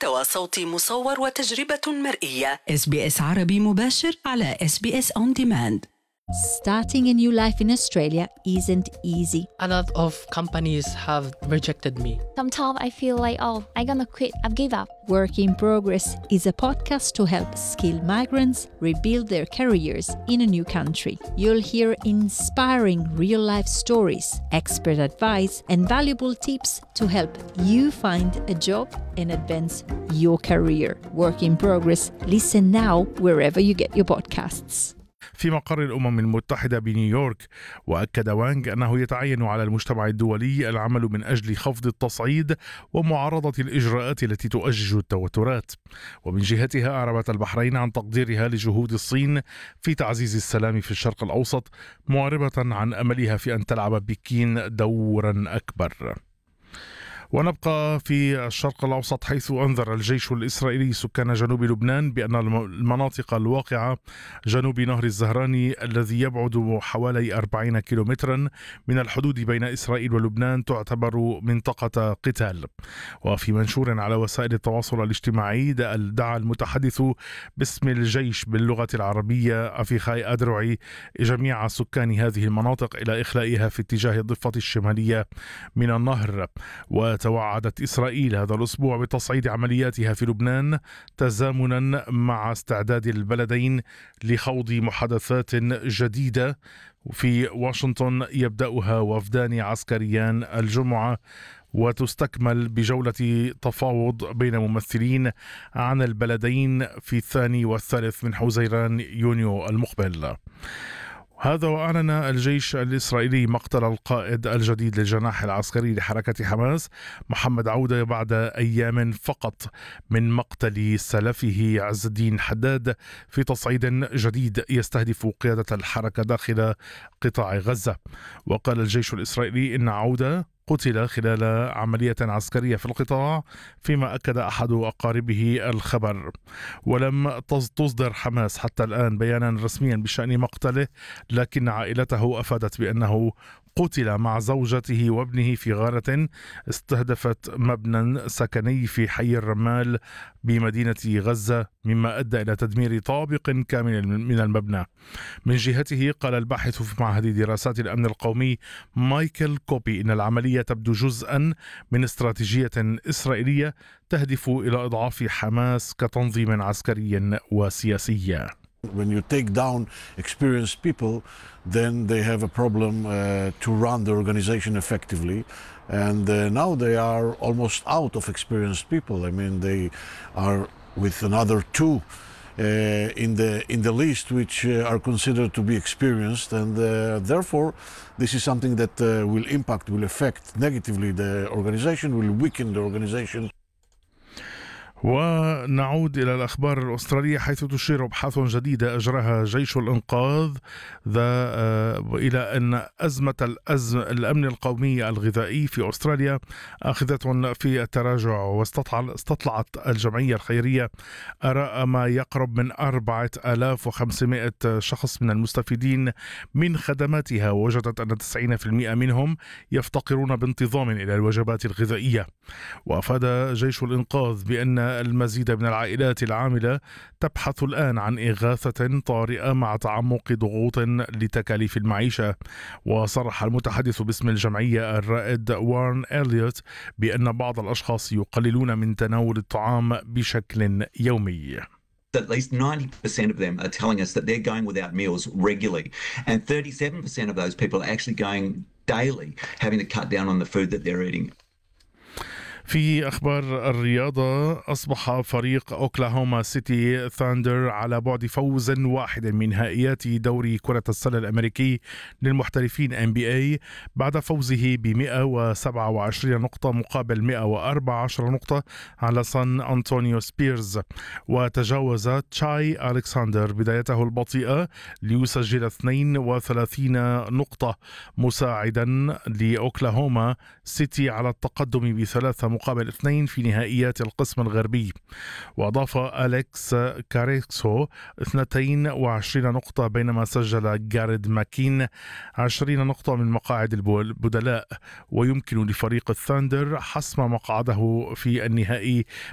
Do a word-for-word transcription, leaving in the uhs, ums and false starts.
محتوى صوتي مصور وتجربة مرئية. إس بي إس عربي مباشر على إس بي إس On Demand. Starting a new life in Australia isn't easy. A lot of companies have rejected me. Sometimes I feel like, oh, I'm gonna quit, I've give up. Work in Progress is a podcast to help skilled migrants rebuild their careers in a new country. You'll hear inspiring real-life stories, expert advice, and valuable tips to help you find a job and advance your career. Work in Progress. Listen now wherever you get your podcasts. في مقر الأمم المتحدة بنيويورك، وأكد وانغ أنه يتعين على المجتمع الدولي العمل من أجل خفض التصعيد ومعارضة الإجراءات التي تؤجج التوترات. ومن جهتها أعربت البحرين عن تقديرها لجهود الصين في تعزيز السلام في الشرق الأوسط، معربة عن أملها في أن تلعب بكين دورا أكبر. ونبقى في الشرق الأوسط، حيث أنذر الجيش الإسرائيلي سكان جنوب لبنان بأن المناطق الواقعة جنوب نهر الزهراني الذي يبعد حوالي أربعين كيلومترا من الحدود بين إسرائيل ولبنان تعتبر منطقة قتال. وفي منشور على وسائل التواصل الاجتماعي دعا المتحدث باسم الجيش باللغة العربية أفيخاي أدرعي جميع سكان هذه المناطق إلى إخلائها في اتجاه الضفة الشمالية من النهر. و توعدت إسرائيل هذا الأسبوع بتصعيد عملياتها في لبنان تزامنا مع استعداد البلدين لخوض محادثات جديدة في واشنطن يبدأها وفدان عسكريان الجمعة، وتستكمل بجولة تفاوض بين ممثلين عن البلدين في الثاني والثالث من حزيران يونيو المقبل. هذا وأعلن الجيش الإسرائيلي مقتل القائد الجديد للجناح العسكري لحركة حماس محمد عودة بعد أيام فقط من مقتل سلفه عز الدين حداد في تصعيد جديد يستهدف قيادة الحركة داخل قطاع غزة. وقال الجيش الإسرائيلي إن عودة قتل خلال عملية عسكرية في القطاع، فيما أكد أحد أقاربه الخبر. ولم تصدر حماس حتى الآن بيانا رسميا بشأن مقتله، لكن عائلته أفادت بأنه قتل مع زوجته وابنه في غارة استهدفت مبنى سكني في حي الرمال بمدينة غزة، مما أدى إلى تدمير طابق كامل من المبنى. من جهته قال الباحث في معهد دراسات الأمن القومي مايكل كوبي إن العملية تبدو جزءا من استراتيجية إسرائيلية تهدف إلى إضعاف حماس كتنظيم عسكري وسياسي. When you take down experienced people, then they have a problem uh, to run the organization effectively. And uh, now they are almost out of experienced people. I mean, they are with another two uh, in the in the list, which uh, are considered to be experienced, and uh, therefore, this is something that uh, will impact, will affect negatively the organization, will weaken the organization. ونعود إلى الأخبار الأسترالية، حيث تشير أبحاث جديدة أجراها جيش الإنقاذ ذا إلى أن أزمة الأزم الأمن القومي الغذائي في أستراليا آخذة في التراجع. واستطلعت الجمعية الخيرية آراء ما يقرب من أربعة آلاف وخمسمائة شخص من المستفيدين من خدماتها، ووجدت أن تسعين بالمئة منهم يفتقرون بانتظام إلى الوجبات الغذائية. وأفاد جيش الإنقاذ بأن المزيد من العائلات العاملة تبحث الآن عن إغاثة طارئة مع تعمق ضغوط لتكاليف المعيشة. وصرح المتحدث باسم الجمعية الرائد وارن إليوت بأن بعض الأشخاص يقللون من تناول الطعام بشكل يومي. At least ninety percent of them are telling us that they're going without meals regularly, and thirty-seven percent of those people are actually going daily, having to cut down on the food that they're eating. في أخبار الرياضة، أصبح فريق أوكلاهوما سيتي ثاندر على بعد فوز واحد من نهائيات دوري كرة السلة الأمريكي للمحترفين إن بي إيه بعد فوزه ب مئة وسبعة وعشرين نقطة مقابل مئة وأربعة عشر نقطة على سان أنطونيو سبيرز. وتجاوز تشاي ألكساندر بدايته البطيئة ليسجل اثنين وثلاثين نقطة، مساعدا لأوكلاهوما سيتي على التقدم بثلاثة مقابل اثنين في نهائيات القسم الغربي. وأضاف أليكس كاريكسو اثنتين وعشرين نقطة، بينما سجل جاريد ماكين عشرين نقطة من مقاعد البدلاء. ويمكن لفريق الثاندر حسم مقعده في النهائي